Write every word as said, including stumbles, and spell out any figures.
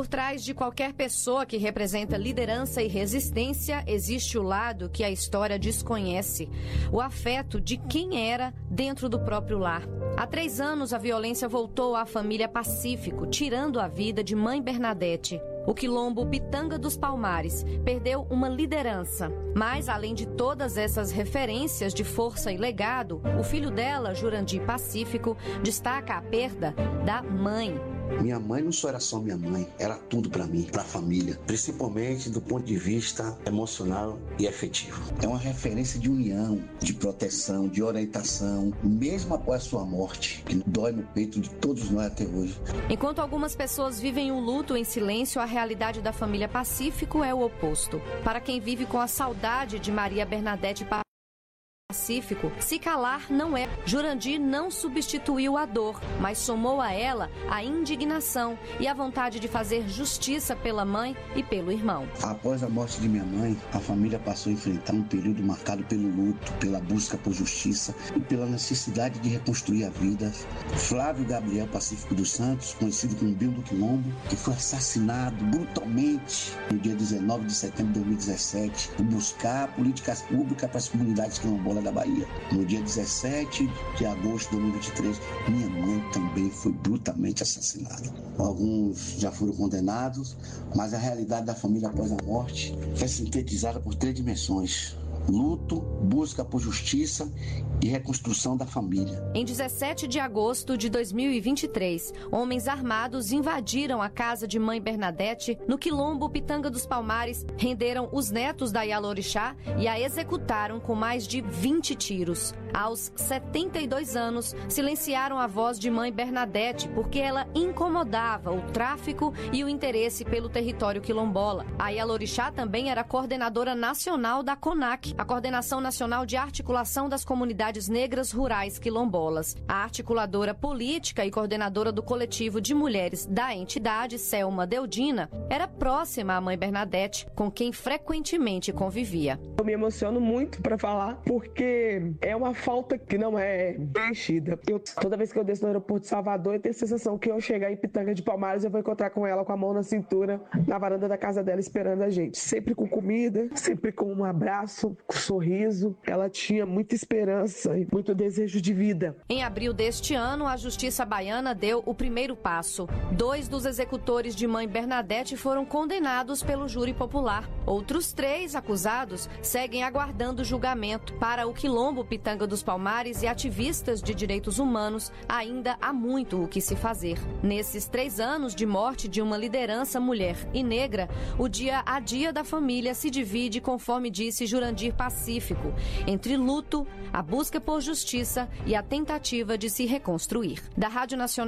Por trás de qualquer pessoa que representa liderança e resistência, existe o lado que a história desconhece: o afeto de quem era dentro do próprio lar. Há três anos, a violência voltou à família Pacífico, tirando a vida de mãe Bernadette. O quilombo Pitanga dos Palmares perdeu uma liderança. Mas, além de todas essas referências de força e legado, o filho dela, Jurandir Pacífico, destaca a perda da mãe. Minha mãe não só era só minha mãe, era tudo para mim, para a família, principalmente do ponto de vista emocional e afetivo. É uma referência de união, de proteção, de orientação, mesmo após sua morte, que dói no peito de todos nós até hoje. Enquanto algumas pessoas vivem o luto em silêncio, a realidade da família Pacífico é o oposto. Para quem vive com a saudade de Maria Bernadette Pacífico, se calar não é. Jurandir não substituiu a dor, mas somou a ela a indignação e a vontade de fazer justiça pela mãe e pelo irmão. Após a morte de minha mãe, a família passou a enfrentar um período marcado pelo luto, pela busca por justiça e pela necessidade de reconstruir a vida. Flávio Gabriel Pacífico dos Santos, conhecido como Bill do Quilombo, que foi assassinado brutalmente no dia dezenove de setembro de dois mil e dezessete, por buscar políticas públicas para as comunidades quilombolas da Bahia. No dia dezessete de agosto de dois mil e vinte e três, minha mãe também foi brutalmente assassinada. Alguns já foram condenados, mas a realidade da família após a morte é sintetizada por três dimensões: luto, busca por justiça e reconstrução da família. Em dezessete de agosto de dois mil e vinte e três, homens armados invadiram a casa de mãe Bernadette no quilombo Pitanga dos Palmares, renderam os netos da Yalorixá e a executaram com mais de vinte tiros. Aos setenta e dois anos, silenciaram a voz de mãe Bernadette porque ela incomodava o tráfico e o interesse pelo território quilombola. A Yalorixá também era coordenadora nacional da CONAC, a Coordenação Nacional de Articulação das Comunidades Negras Rurais Quilombolas. A articuladora política e coordenadora do coletivo de mulheres da entidade, Selma Deudina, era próxima à mãe Bernadette, com quem frequentemente convivia. Eu me emociono muito para falar, porque é uma falta que não é preenchida. Eu, toda vez que eu desço no aeroporto de Salvador, eu tenho a sensação que eu chegar em Pitanga de Palmares, eu vou encontrar com ela com a mão na cintura, na varanda da casa dela, esperando a gente. Sempre com comida, sempre com um abraço, com um sorriso. Ela tinha muita esperança e muito desejo de vida. Em abril deste ano, a Justiça Baiana deu o primeiro passo. Dois dos executores de mãe Bernadette foram condenados pelo júri popular. Outros três acusados seguem aguardando julgamento. Para o quilombo Pitanga dos Palmares e ativistas de direitos humanos, ainda há muito o que se fazer. Nesses três anos de morte de uma liderança mulher e negra, o dia a dia da família se divide, conforme disse Jurandir Pacífico, entre luto, a busca por justiça e a tentativa de se reconstruir. Da Rádio Nacional